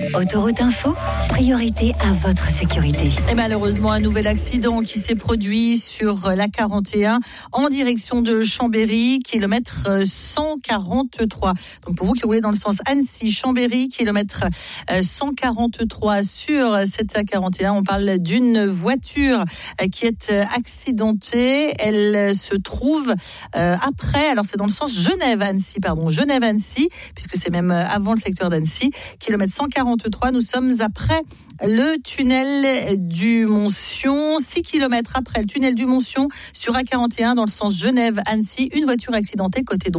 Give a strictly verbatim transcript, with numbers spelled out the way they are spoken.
Autoroute Info, priorité à votre sécurité. Et malheureusement, un nouvel accident qui s'est produit sur la quarante et un en direction de Chambéry, kilomètre cent quarante-trois. Donc pour vous qui roulez dans le sens Annecy-Chambéry, kilomètre cent quarante-trois sur cette A quarante et un, on parle d'une voiture qui est accidentée. Elle se trouve après, alors c'est dans le sens Genève-Annecy, pardon, Genève-Annecy, puisque c'est même avant le secteur d'Annecy, kilomètre cent quarante-trois. Nous sommes après le tunnel du Montsion, six kilomètres après le tunnel du Montsion sur A quarante et un dans le sens Genève-Annecy. Une voiture accidentée côté droit.